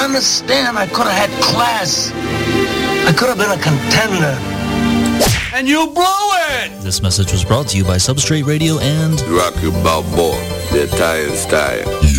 understand? I could have had class. I could have been a contender. And you blew it! This message was brought to you by Substrate Radio and Rocky Balboa, the Italian style.